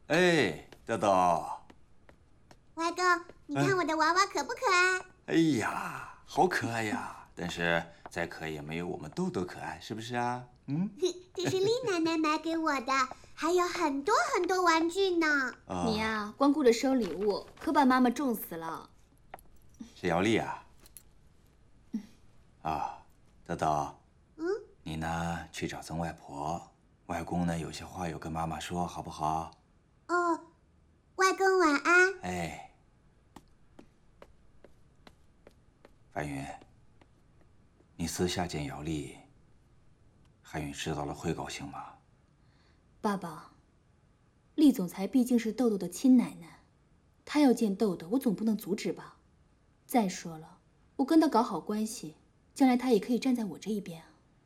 哎，豆豆， 外公，你看我的娃娃可不可爱？ 哎呀，好可爱呀！但是再可爱也没有我们豆豆可爱，是不是啊？嗯。 这是丽奶奶买给我的，还有很多很多玩具呢。 你呀，光顾着收礼物，可把妈妈重死了。 是姚丽啊。啊，豆豆。你呢，去找曾外婆。外公呢，有些话要跟妈妈说，好不好？ 哦，外公晚安。 哎，范云，你私下见姚丽，汉云知道了会高兴吗？ 爸爸，厉总裁毕竟是豆豆的亲奶奶，她要见豆豆，我总不能阻止吧？再说了，我跟她搞好关系，将来她也可以站在我这一边啊。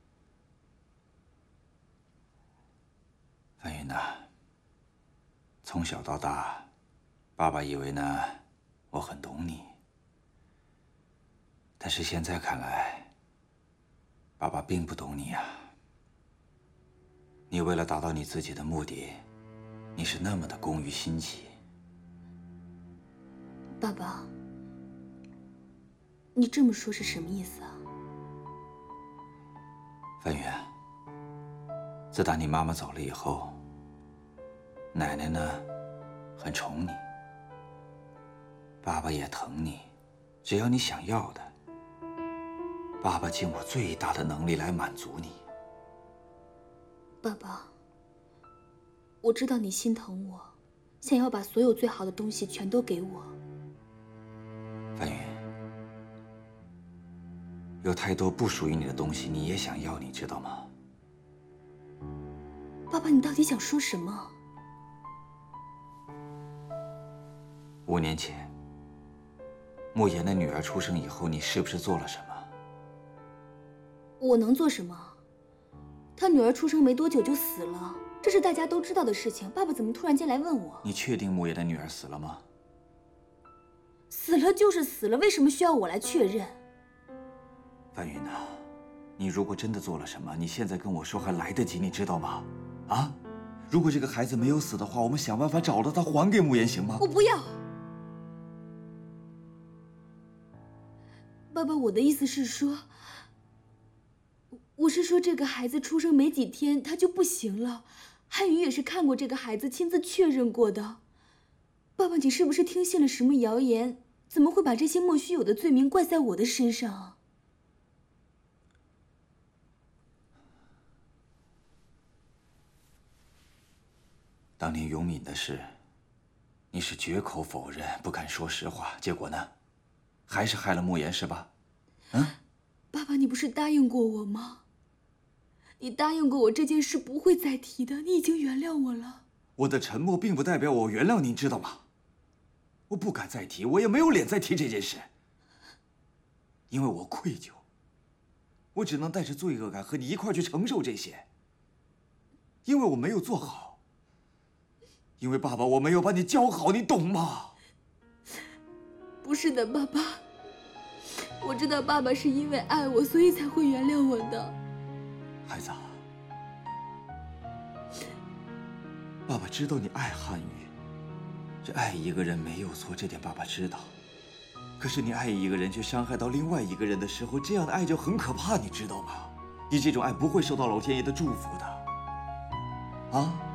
范云呐，从小到大，爸爸以为呢，我很懂你。但是现在看来，爸爸并不懂你呀。你为了达到你自己的目的，你是那么的工于心计。 爸爸，你这么说是什么意思啊？ 范云，自打你妈妈走了以后，奶奶呢，很宠你，爸爸也疼你，只要你想要的，爸爸尽我最大的能力来满足你。 爸爸，我知道你心疼我，想要把所有最好的东西全都给我。 范云，有太多不属于你的东西，你也想要，你知道吗？ 爸爸，你到底想说什么 5年前，慕言的女儿出生以后，你是不是做了什么？ 我能做什么？他女儿出生没多久就死了，这是大家都知道的事情。爸爸怎么突然间来问我？ 你确定慕言的女儿死了吗？ 死了就是死了，为什么需要我来确认？ 范云呐，你如果真的做了什么，你现在跟我说还来得及，你知道吗？啊，如果这个孩子没有死的话，我们想办法找到他还给慕言，行吗？ 我不要。爸爸，我的意思是说，我是说这个孩子出生没几天他就不行了，汉语也是看过这个孩子，亲自确认过的。爸爸，你是不是听信了什么谣言？怎么会把这些莫须有的罪名怪在我的身上啊？ 当年永敏的事，你是绝口否认，不敢说实话，结果呢，还是害了慕言，是吧？ 爸爸，你不是答应过我吗？你答应过我这件事不会再提的，你已经原谅我了。 我的沉默并不代表我原谅您，知道吗？我不敢再提，我也没有脸再提这件事，因为我愧疚。我只能带着罪恶感和你一块儿去承受这些，因为我没有做好，因为爸爸我没有把你教好，你懂吗？ 不是的，爸爸，我知道爸爸是因为爱我，所以才会原谅我的。 孩子，爸爸知道你爱汉语，这爱一个人没有错，这点爸爸知道。可是你爱一个人却伤害到另外一个人的时候，这样的爱就很可怕，你知道吗？你这种爱不会受到老天爷的祝福的，啊？